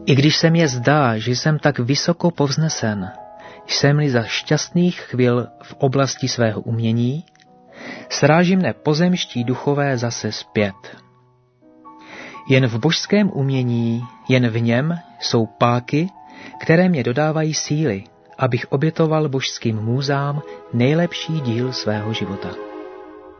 I když se mě zdá, že jsem tak vysoko povznesen, jsem-li za šťastných chvil v oblasti svého umění, sráží mne pozemští duchové zase zpět. Jen v božském umění, jen v něm jsou páky, které mě dodávají síly, abych obětoval božským můzám nejlepší díl svého života.